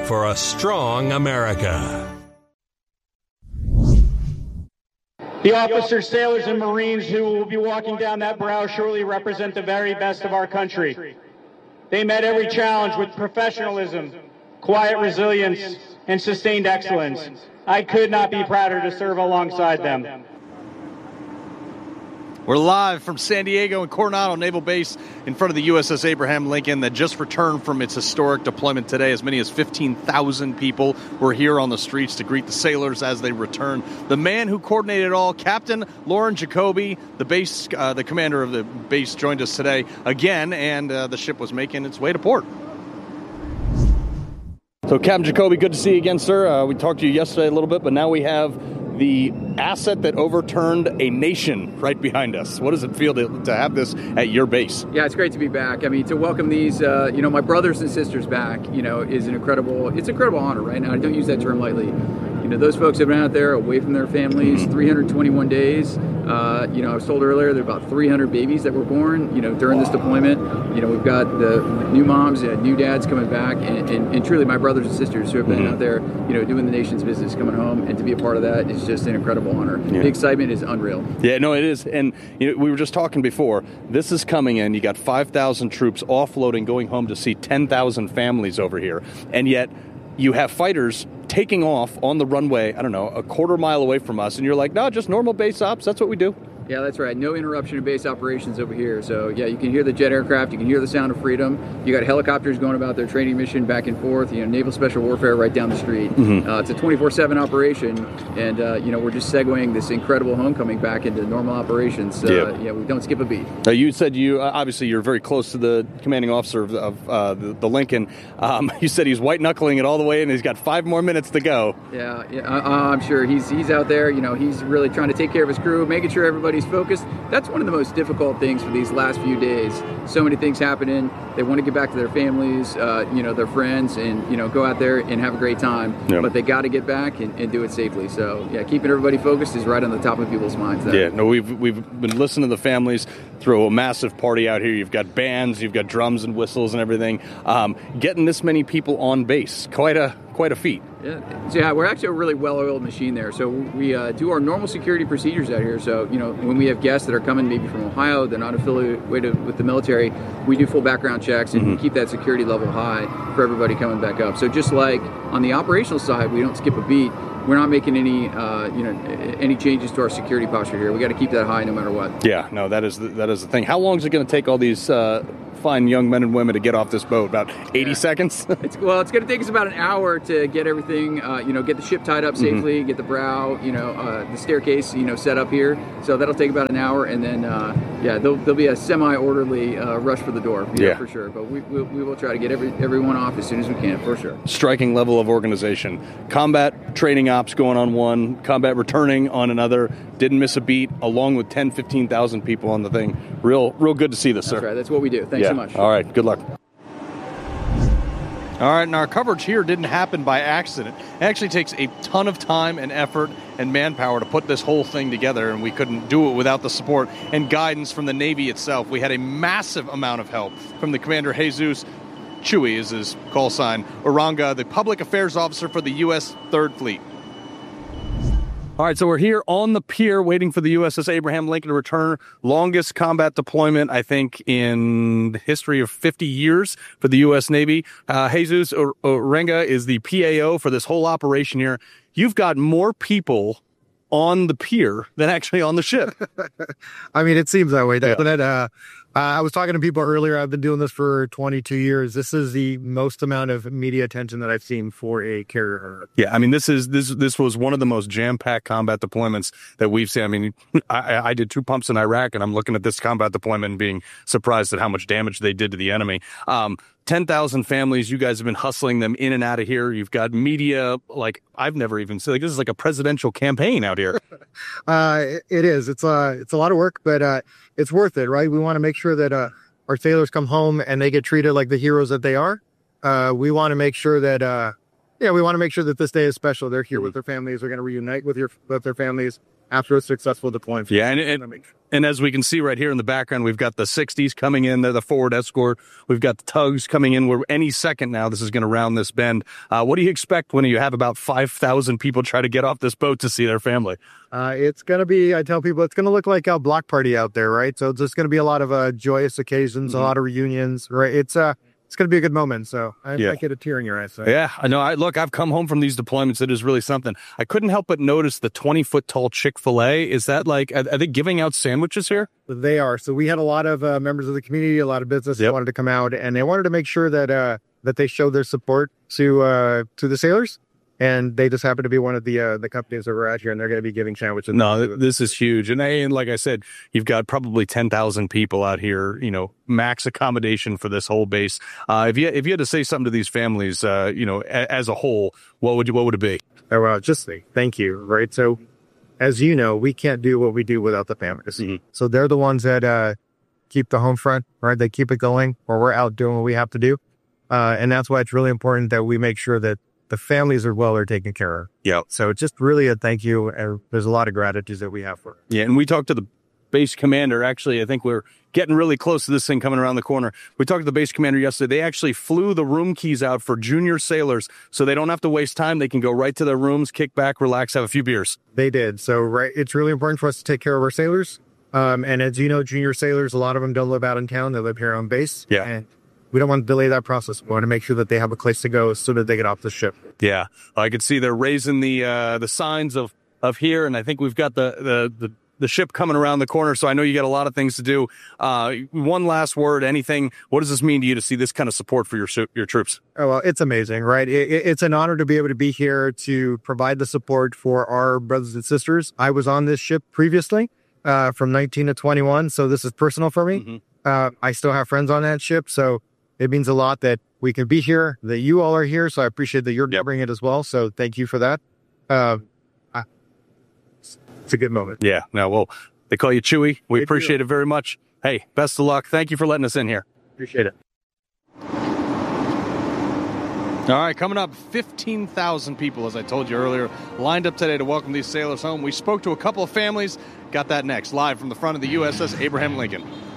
for a strong America. The officers, sailors, and Marines who will be walking down that brow shortly represent the very best of our country. They met every challenge with professionalism, quiet resilience, and sustained excellence. I could not be prouder to serve alongside them. We're live from San Diego and Coronado Naval Base in front of the USS Abraham Lincoln that just returned from its historic deployment today. As many as 15,000 people were here on the streets to greet the sailors as they return. The man who coordinated it all, Captain Loren Jacoby, the commander of the base, joined us today again, and the ship was making its way to port. So, Captain Jacoby, good to see you again, sir. We talked to you yesterday a little bit, but now we have the asset that overturned a nation right behind us. What does it feel to have this at your base? Yeah, it's great to be back. I mean, to welcome these, my brothers and sisters back, is an incredible honor, right? Now, I don't use that term lightly. Those folks have been out there away from their families 321 days. I was told earlier there are about 300 babies that were born, during this deployment. We've got the new moms and new dads coming back, and truly my brothers and sisters who have been out there, doing the nation's business, coming home, and to be a part of that is just an incredible honor. Yeah. The excitement is unreal. Yeah, no, it is. And we were just talking before, this is coming in. You got 5,000 troops offloading, going home to see 10,000 families over here. And yet you have fighters taking off on the runway, I don't know, a quarter mile away from us, and you're like, no, just normal base ops, that's what we do. Yeah, that's right. No interruption of base operations over here. So, yeah, you can hear the jet aircraft. You can hear the sound of freedom. You got helicopters going about their training mission back and forth. Naval special warfare right down the street. It's a 24/7 operation, and we're just segueing this incredible homecoming back into normal operations. Yeah, we don't skip a beat. You said obviously you're very close to the commanding officer of the Lincoln. You said he's white knuckling it all the way, and he's got 5 more minutes to go. Yeah, I'm sure he's out there. He's really trying to take care of his crew, making sure everybody's focused. That's one of the most difficult things for these last few days. So many things happening. They want to get back to their families, their friends, and go out there and have a great time. Yep. But they got to get back and do it safely. So yeah, keeping everybody focused is right on the top of people's minds. Yeah, no, we've been listening to the families throw a massive party out here. You've got bands, you've got drums and whistles and everything. Getting this many people on base, quite a feat. Yeah, we're actually a really well-oiled machine there. So we do our normal security procedures out here. So, when we have guests that are coming maybe from Ohio, they're not affiliated with the military, we do full background checks and keep that security level high for everybody coming back up. So just like on the operational side, we don't skip a beat. We're not making any changes to our security posture here. We got to keep that high no matter what. Yeah, no, that is the thing. How long is it going to take all these fine young men and women to get off this boat? About 80 seconds? It's going to take us about an hour to get everything, get the ship tied up safely, get the brow, the staircase, set up here. So that'll take about an hour, and then, there'll be a semi-orderly rush for the door, for sure. But we will try to get everyone off as soon as we can, for sure. Striking level of organization. Combat training ops going on one, combat returning on another. Didn't miss a beat, along with 10, 15,000 people on the thing. Real good to see this, sir. That's right. That's what we do. Thanks so much. All right. Good luck. All right, and our coverage here didn't happen by accident. It actually takes a ton of time and effort and manpower to put this whole thing together, and we couldn't do it without the support and guidance from the Navy itself. We had a massive amount of help from the Commander Jesus Chewy is his call sign, Uranga, the Public Affairs Officer for the U.S. 3rd Fleet. All right, so we're here on the pier waiting for the USS Abraham Lincoln to return. Longest combat deployment, I think, in the history of 50 years for the U.S. Navy. Jesus Uranga is the PAO for this whole operation here. You've got more people on the pier than actually on the ship. I mean, it seems that way, doesn't it? I was talking to people earlier. I've been doing this for 22 years. This is the most amount of media attention that I've seen for a carrier. Yeah, I mean, this was one of the most jam-packed combat deployments that we've seen. I mean, I did 2 pumps in Iraq, and I'm looking at this combat deployment and being surprised at how much damage they did to the enemy. 10,000 families, you guys have been hustling them in and out of here. You've got media like I've never even seen. Like, this is like a presidential campaign out here. It is. It's a lot of work, but it's worth it, right? We want to make sure that our sailors come home and they get treated like the heroes that they are. We want to make sure that this day is special. They're here with their families. They're going to reunite with their families. after a successful deployment. Yeah, and as we can see right here in the background, we've got the 60s coming in. They're the forward escort. We've got the tugs coming in. We're any second now. This is going to round this bend. What do you expect when you have about 5,000 people try to get off this boat to see their family? It's going to be, I tell people, it's going to look like a block party out there, right? So it's just going to be a lot of joyous occasions, a lot of reunions, right? It's going to be a good moment. So I get a tear in your eyes. So. Yeah, I know. Look, I've come home from these deployments. It is really something. I couldn't help but notice the 20-foot tall Chick-fil-A. Is that like, are they giving out sandwiches here? They are. So we had a lot of members of the community, a lot of businesses wanted to come out, and they wanted to make sure that they showed their support to the sailors. And they just happen to be one of the companies that we're at here, and they're going to be giving sandwiches. No, this is huge. And like I said, you've got probably 10,000 people out here, max accommodation for this whole base. If you had to say something to these families, as a whole, what would it be? Oh, well, just say thank you, right? So, as you know, we can't do what we do without the families. Mm-hmm. So they're the ones that keep the home front, right? They keep it going, or we're out doing what we have to do. And that's why it's really important that we make sure that the families are taken care of. Yeah. So just really a thank you. And there's a lot of gratitude that we have for it. Yeah. And we talked to the base commander. Actually, I think we're getting really close to this thing coming around the corner. We talked to the base commander yesterday. They actually flew the room keys out for junior sailors so they don't have to waste time. They can go right to their rooms, kick back, relax, have a few beers. They did. So, it's really important for us to take care of our sailors. And as you know, junior sailors, a lot of them don't live out in town. They live here on base. Yeah. And we don't want to delay that process. We want to make sure that they have a place to go so that they get off the ship. Yeah. I could see they're raising the signs of here, and I think we've got the ship coming around the corner, so I know you got a lot of things to do. One last word, anything, what does this mean to you to see this kind of support for your troops? Oh, well, it's amazing, right? It's an honor to be able to be here to provide the support for our brothers and sisters. I was on this ship previously from 19 to 21, so this is personal for me. Mm-hmm. I still have friends on that ship, so it means a lot that we can be here, that you all are here. So I appreciate that you're covering it as well. So thank you for that. It's a good moment. Yeah. No, well, they call you Chewy. We appreciate it very much. Hey, best of luck. Thank you for letting us in here. Appreciate it. All right, coming up, 15,000 people, as I told you earlier, lined up today to welcome these sailors home. We spoke to a couple of families. Got that next, live from the front of the USS Abraham Lincoln.